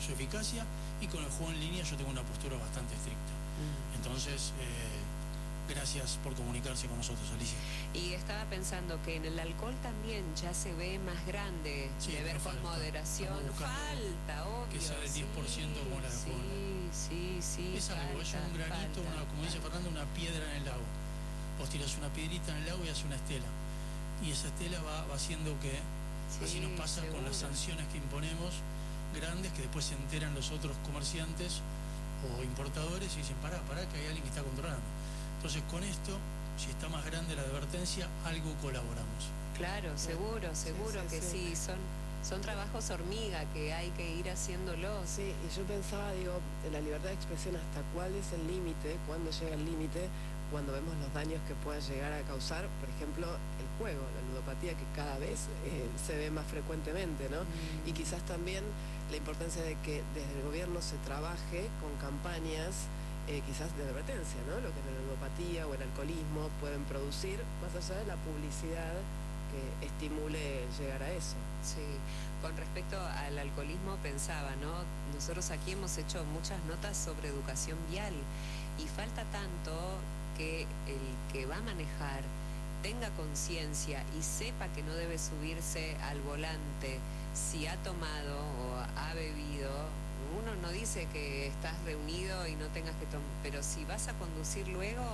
su eficacia, y con el juego en línea yo tengo una postura bastante estricta. Entonces, gracias por comunicarse con nosotros, Alicia. Y estaba pensando que en el alcohol también ya se ve más grande, sí, beber con moderación. Falta, obvio. Que sea del 10% como la de juego. Sí. Es algo, es un granito, como dice Fernando, una piedra en el lago. Vos tirás una piedrita en el lago y hace una estela. Y esa estela va haciendo que, así nos pasa seguro. Con las sanciones que imponemos, grandes, que después se enteran los otros comerciantes o importadores y dicen, pará, que hay alguien que está controlando. Entonces con esto, si está más grande la advertencia, algo colaboramos. Claro, seguro que sí. Son trabajos hormiga que hay que ir haciéndolos. Sí, y yo pensaba, digo, en la libertad de expresión, ¿hasta cuál es el límite? ¿Cuándo llega el límite? Cuando vemos los daños que pueda llegar a causar, por ejemplo, el juego, la ludopatía, que cada vez se ve más frecuentemente, ¿no? Y quizás también la importancia de que desde el gobierno se trabaje con campañas quizás de advertencia, ¿no? Lo que en la ludopatía o el alcoholismo pueden producir, más allá de la publicidad que estimule llegar a eso. Sí, con respecto al alcoholismo pensaba, ¿no? Nosotros aquí hemos hecho muchas notas sobre educación vial y falta tanto que el que va a manejar tenga conciencia y sepa que no debe subirse al volante si ha tomado o ha bebido. Uno no dice que estás reunido y no tengas que tomar, pero si vas a conducir luego,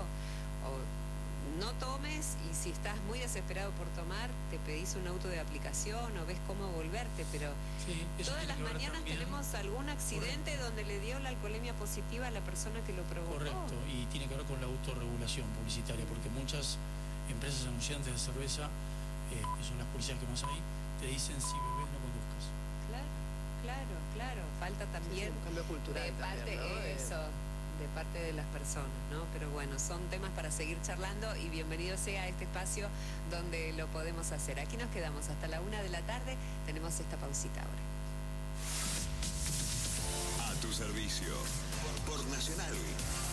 no tomes, y si estás muy desesperado por tomar, te pedís un auto de aplicación o ves cómo volverte, pero todas las mañanas tenemos algún accidente donde le dio la alcoholemia positiva a la persona que lo provocó. Correcto, y tiene que ver con la autorregulación publicitaria, porque muchas empresas anunciantes de cerveza, que son las publicidades que más hay, te dicen si bebés no conduzcas. Claro, falta también un cambio cultural de parte también, ¿no? de parte de las personas, ¿no? Pero bueno, son temas para seguir charlando y bienvenido sea a este espacio donde lo podemos hacer. Aquí nos quedamos hasta la 1 de la tarde, tenemos esta pausita ahora. A tu servicio, por Nacional.